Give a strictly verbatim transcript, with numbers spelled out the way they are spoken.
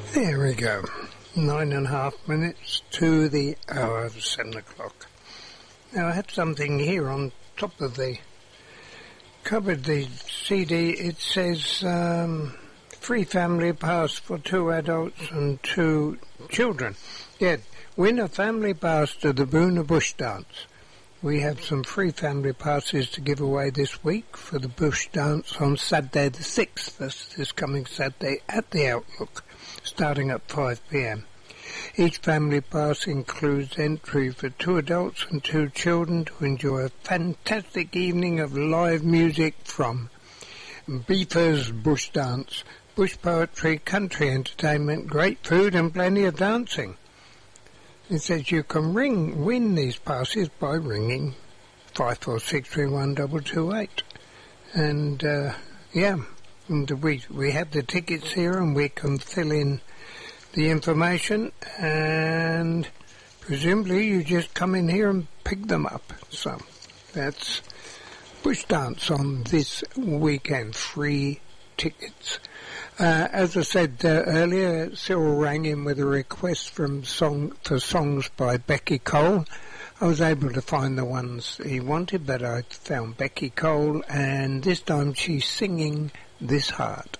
There we go. Nine and a half minutes to the hour of seven o'clock. Now I had something here on top of the cupboard, the C D. It says um, free family pass for two adults and two children. Yeah, win a family pass to the Boona Bush Dance. We have some free family passes to give away this week for the Bush Dance on Saturday the sixth, that's this coming Saturday, at the Outlook, starting at five p m. Each family pass includes entry for two adults and two children to enjoy a fantastic evening of live music from Beefers Bush Dance, bush poetry, country entertainment, great food and plenty of dancing. It says you can ring, win these passes by ringing five four six three one two two eight. And, uh, yeah, and we, we have the tickets here and we can fill in the information and presumably you just come in here and pick them up. So that's Bush Dance on this weekend, free tickets. Uh, as I said uh, earlier, Cyril rang in with a request from song for songs by Becky Cole. I was able to find the ones he wanted, but I found Becky Cole, and this time she's singing This Heart.